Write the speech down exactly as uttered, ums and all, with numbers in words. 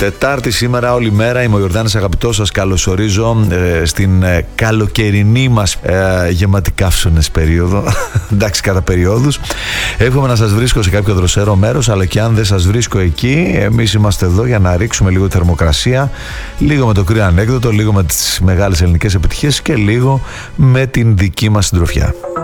Τετάρτη σήμερα, όλη μέρα. Είμαι ο Ιορδάνης Αγαπητός. Σας καλωσορίζω ε, στην ε, καλοκαιρινή μας ε, γεματή καύσωνες περίοδο. Εντάξει, κατά περιόδους. Εύχομαι να σας βρίσκω σε κάποιο δροσερό μέρος, αλλά και αν δεν σας βρίσκω εκεί, εμείς είμαστε εδώ για να ρίξουμε λίγο θερμοκρασία, λίγο με το κρύο ανέκδοτο, λίγο με τις μεγάλες ελληνικές επιτυχίες και λίγο με την δική μας συντροφιά.